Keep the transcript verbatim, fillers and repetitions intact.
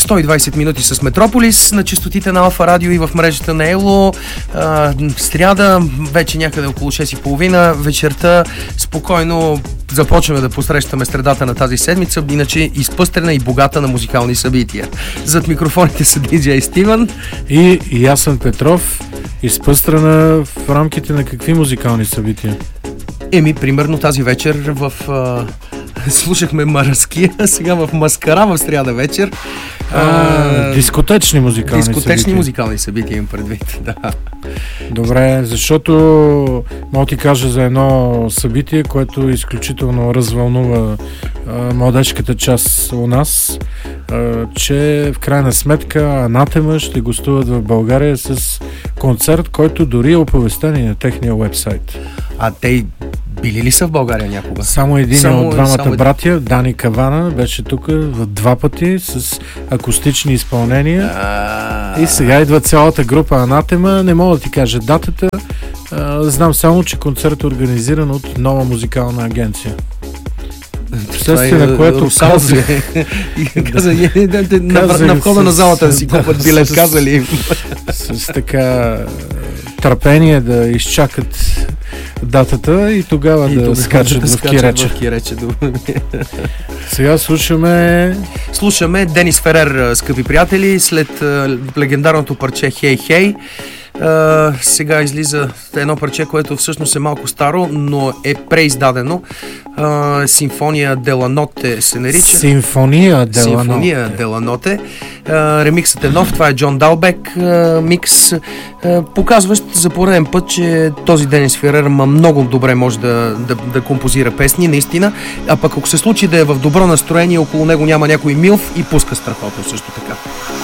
сто и двайсет минути с Метрополис на честотите на Алфа Радио и в мрежата на Ело. А, сряда, вече някъде около шест и половина вечерта, спокойно започваме да посрещаме средата на тази седмица, иначе изпъстрена и богата на музикални събития. Зад микрофоните са диджей Стивън и Ясен Петров. Изпъстрена в рамките на какви музикални събития? Еми, примерно тази вечер в... А... слушахме Мараския, сега в Маскара в сряда вечер. А, а, дискотечни музикални дискотечни събития. Дискотечни музикални събития им предвид, да. Добре, защото мога ти кажа за едно събитие, което изключително развълнува а, младежката част у нас, а, че в крайна сметка Анатема ще гостуват в България с концерт, който дори е оповестен и на техния уебсайт. А те били ли са в България някога? Само един само, от двамата само... братя, Дани Кавана, беше тук в два пъти с акустични изпълнения. А... И сега идва цялата група Анатема. Не мога да ти кажа датата. А, знам само, че концерт е организиран от нова музикална агенция. Вследствие на което казах... каза, на входа на залата да си купат билет, казали им. С така търпение да изчакат датата и тогава и да тогава скачат да в Кирече. В Кирече. Сега слушаме... Слушаме Денис Ферер, скъпи приятели, след uh, легендарното парче Хей Хей. Uh, сега излиза едно парче, което всъщност е малко старо, но е преиздадено. Uh, Симфония Деланоте се нарича. Симфония Деланоте. Симфония Деланоте. Uh, ремиксът е нов, това е Джон Далбек uh, микс, uh, показващ за пореден път, че този Денис Ферер много добре може да, да, да композира песни, наистина. А пък ако се случи да е в добро настроение, около него няма някой милф и пуска страхотно също така.